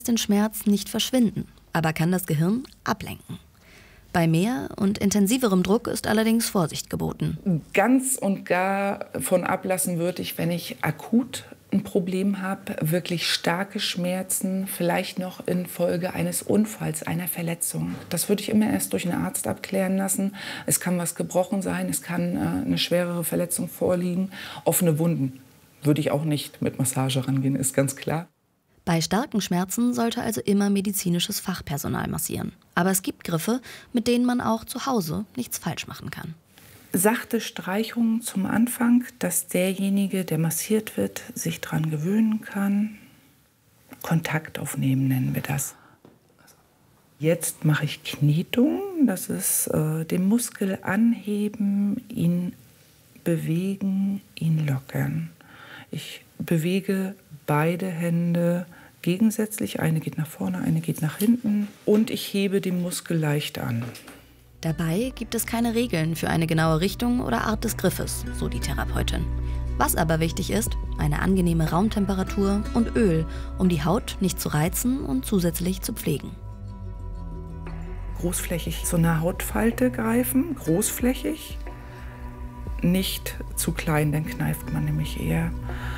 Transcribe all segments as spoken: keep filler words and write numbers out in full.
den Schmerz nicht verschwinden, aber kann das Gehirn ablenken. Bei mehr und intensiverem Druck ist allerdings Vorsicht geboten. Ganz und gar von ablassen würde ich, wenn ich akut ein Problem habe, wirklich starke Schmerzen, vielleicht noch infolge eines Unfalls, einer Verletzung. Das würde ich immer erst durch einen Arzt abklären lassen. Es kann was gebrochen sein, es kann äh, eine schwerere Verletzung vorliegen. Offene Wunden würde ich auch nicht mit Massage rangehen, ist ganz klar. Bei starken Schmerzen sollte also immer medizinisches Fachpersonal massieren. Aber es gibt Griffe, mit denen man auch zu Hause nichts falsch machen kann. Sachte Streichungen zum Anfang, dass derjenige, der massiert wird, sich daran gewöhnen kann. Kontakt aufnehmen nennen wir das. Jetzt mache ich Knietung, das ist äh, den Muskel anheben, ihn bewegen, ihn lockern. Ich bewege beide Hände gegensätzlich, eine geht nach vorne, eine geht nach hinten und ich hebe den Muskel leicht an. Dabei gibt es keine Regeln für eine genaue Richtung oder Art des Griffes, so die Therapeutin. Was aber wichtig ist, eine angenehme Raumtemperatur und Öl, um die Haut nicht zu reizen und zusätzlich zu pflegen. Großflächig zu einer Hautfalte greifen, großflächig, nicht zu klein, dann kneift man nämlich eher.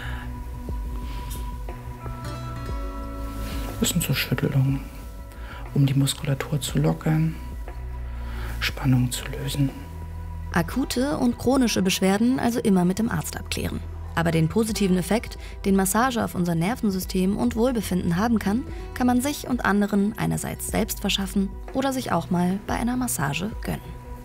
Das sind so Schüttelungen, um die Muskulatur zu lockern, Spannung zu lösen. Akute und chronische Beschwerden also immer mit dem Arzt abklären. Aber den positiven Effekt, den Massage auf unser Nervensystem und Wohlbefinden haben kann, kann man sich und anderen einerseits selbst verschaffen oder sich auch mal bei einer Massage gönnen.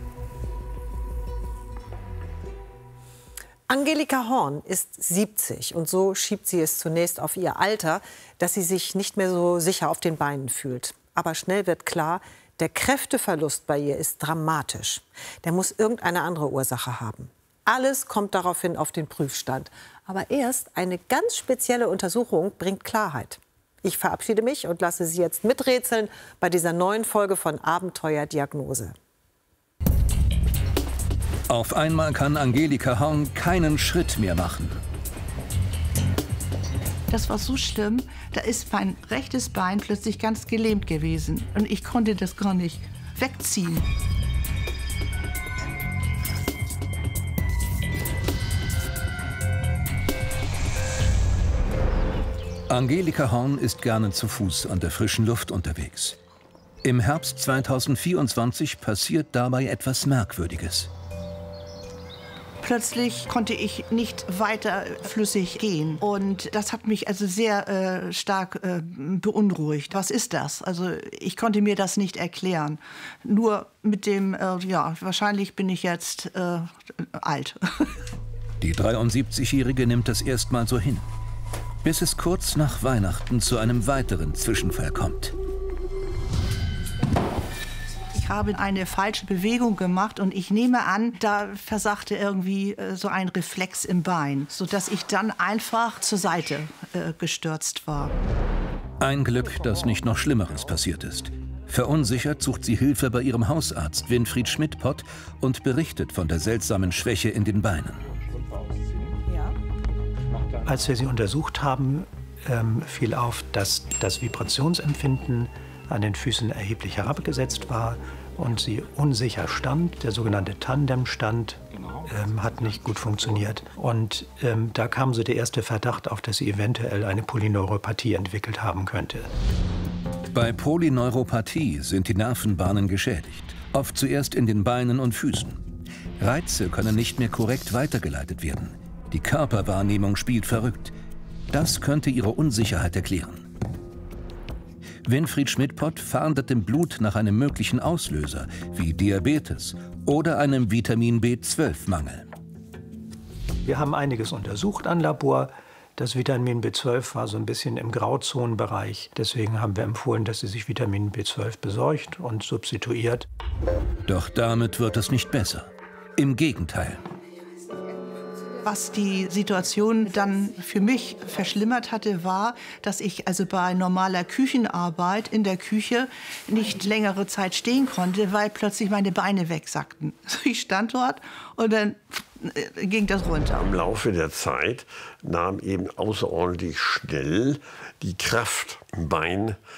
Angelika Horn ist siebzig und so schiebt sie es zunächst auf ihr Alter, dass sie sich nicht mehr so sicher auf den Beinen fühlt. Aber schnell wird klar, der Kräfteverlust bei ihr ist dramatisch. Der muss irgendeine andere Ursache haben. Alles kommt daraufhin auf den Prüfstand. Aber erst eine ganz spezielle Untersuchung bringt Klarheit. Ich verabschiede mich und lasse Sie jetzt miträtseln bei dieser neuen Folge von Abenteuer Diagnose. Auf einmal kann Angelika Horn keinen Schritt mehr machen. Das war so schlimm, da ist mein rechtes Bein plötzlich ganz gelähmt gewesen. Und ich konnte das gar nicht wegziehen. Angelika Horn ist gerne zu Fuß an der frischen Luft unterwegs. Im Herbst zweitausendvierundzwanzig passiert dabei etwas Merkwürdiges. Plötzlich konnte ich nicht weiter flüssig gehen. Und das hat mich also sehr äh, stark äh, beunruhigt. Was ist das? Also ich konnte mir das nicht erklären. Nur mit dem, äh, ja, wahrscheinlich bin ich jetzt äh, alt. Die dreiundsiebzigjährige nimmt das erstmal so hin, bis es kurz nach Weihnachten zu einem weiteren Zwischenfall kommt. Ich habe eine falsche Bewegung gemacht und ich nehme an, da versagte irgendwie äh, so ein Reflex im Bein, sodass ich dann einfach zur Seite äh, gestürzt war. Ein Glück, dass nicht noch Schlimmeres passiert ist. Verunsichert sucht sie Hilfe bei ihrem Hausarzt Winfried Schmidt-Pott und berichtet von der seltsamen Schwäche in den Beinen. Als wir sie untersucht haben, ähm, fiel auf, dass das Vibrationsempfinden an den Füßen erheblich herabgesetzt war und sie unsicher stand. Der sogenannte Tandemstand ähm, hat nicht gut funktioniert. Und ähm, da kam so der erste Verdacht auf, dass sie eventuell eine Polyneuropathie entwickelt haben könnte. Bei Polyneuropathie sind die Nervenbahnen geschädigt, oft zuerst in den Beinen und Füßen. Reize können nicht mehr korrekt weitergeleitet werden. Die Körperwahrnehmung spielt verrückt. Das könnte ihre Unsicherheit erklären. Winfried Schmidt-Pott fahndet im Blut nach einem möglichen Auslöser, wie Diabetes oder einem Vitamin B zwölf Mangel. Wir haben einiges untersucht an Labor. Das Vitamin B zwölf war so ein bisschen im Grauzonenbereich. Deswegen haben wir empfohlen, dass sie sich Vitamin B zwölf besorgt und substituiert. Doch damit wird es nicht besser. Im Gegenteil. Was die Situation dann für mich verschlimmert hatte, war, dass ich also bei normaler Küchenarbeit in der Küche nicht längere Zeit stehen konnte, weil plötzlich meine Beine wegsackten. Ich stand dort und dann ging das runter. Im Laufe der Zeit nahm eben außerordentlich schnell die Kraft im Bein